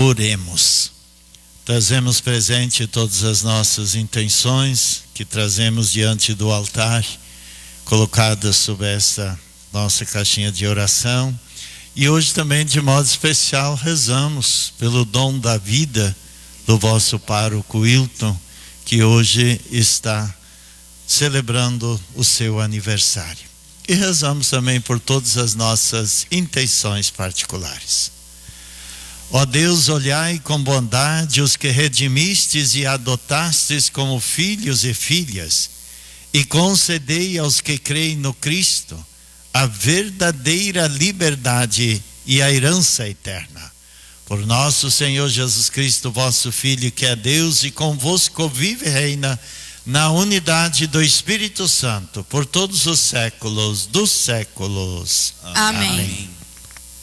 Oremos. Trazemos presente todas as nossas intenções que trazemos diante do altar, colocadas sob esta nossa caixinha de oração. E hoje também, de modo especial, rezamos pelo dom da vida do vosso pároco Wilton, que hoje está celebrando o seu aniversário. E rezamos também por todas as nossas intenções particulares. Ó Deus, olhai com bondade os que redimistes e adotastes como filhos e filhas, e concedei aos que creem no Cristo a verdadeira liberdade e a herança eterna. Por nosso Senhor Jesus Cristo, vosso Filho, que é Deus e convosco vive e reina na unidade do Espírito Santo, por todos os séculos dos séculos. Amém.